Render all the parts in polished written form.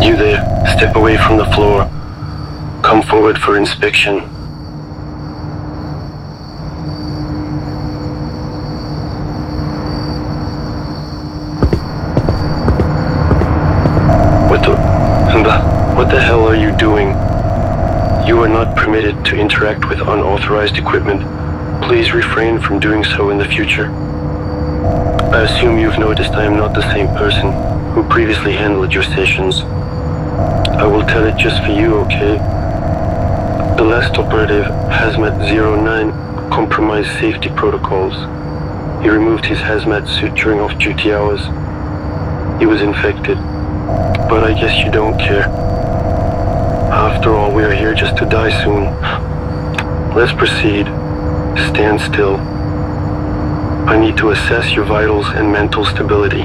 You there, step away from the floor. Come forward for inspection. What the hell are you doing? You are not permitted to interact with unauthorized equipment. Please refrain from doing so in the future. I assume you've noticed I am not the same person who previously handled your sessions. I will tell it just for you, okay? The last operative, Hazmat 09, compromised safety protocols. He removed his hazmat suit during off-duty hours. He was infected. But I guess you don't care. After all, we are here just to die soon. Let's proceed. Stand still. I need to assess your vitals and mental stability.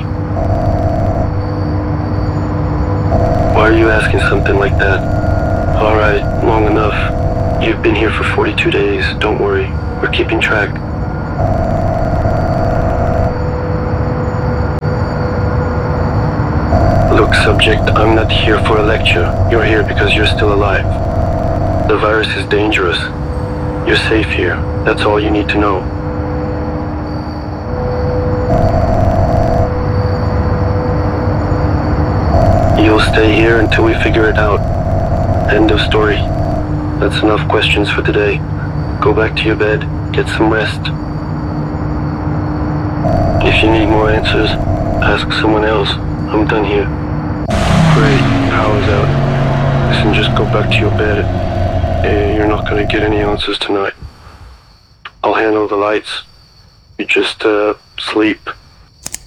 Why are you asking something like that? Alright, long enough. You've been here for 42 days. Don't worry. We're keeping track. Look, subject, I'm not here for a lecture. You're here because you're still alive. The virus is dangerous. You're safe here. That's all you need to know. You'll stay here until we figure it out. End of story. That's enough questions for today. Go back to your bed. Get some rest. If you need more answers, ask someone else. I'm done here. Great, power's out. Listen, just go back to your bed. You're not gonna get any answers tonight. I'll handle the lights. You just, sleep.